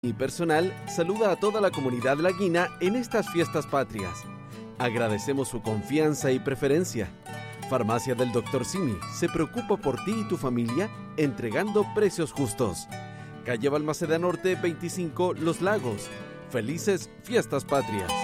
Mi personal saluda a toda la comunidad laguina en estas fiestas patrias. Agradecemos su confianza y preferencia. Farmacia del Dr. Simi se preocupa por ti y tu familia entregando precios justos. Calle Balmaceda Norte 25, Los Lagos. Felices fiestas patrias.